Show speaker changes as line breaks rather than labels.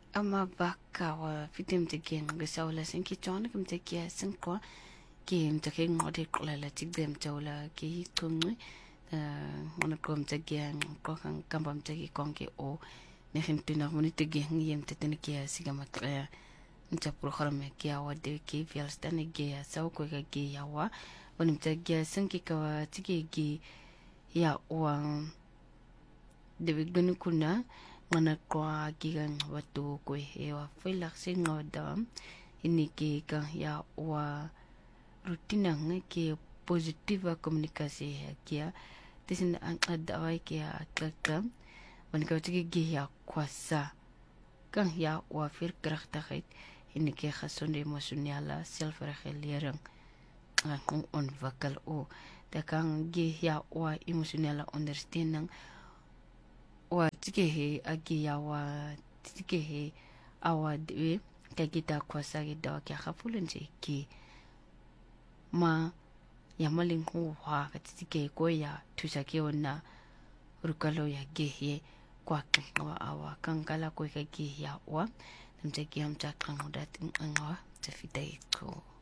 ama baka wa fitim te gen gesawla sen ki chon kum te kia sen ko ki mte ke ngode kla la tik dem tawla ki tumni ona kom te gen ko kan kambam te ki kon ki o ne hin tina moni te gen yem te ten kia siga matra mta programme kia wa de ki fial stan ge ya saw ko ga ge ya wa oni mte ge sen ki ka tiki gi ya wa de bigunu kuna ngana kwa gigan watu ko he wa filak singoda ini ke ka ya wa rutina ngeke positiva komunikasi ya kia tisin ang adawai kia kakam wan ka tiki gi ya kwasa kan ya wa fir krachtigheid ini ke gesonde emosionele selfregulering ang ontwikkel o da kan gi ya wa emosionele ondersteuning wa tike he agi ya wa tike he awa de ka kita kwasa gi da ka khafulun je ki ma ya malin ho ha ka tike ko ya tusa ke ona rukalo ya ge he kwa wa awa kan kala ko ka ge ya wa namte ki am ta kan da tin an wa ta fidai ko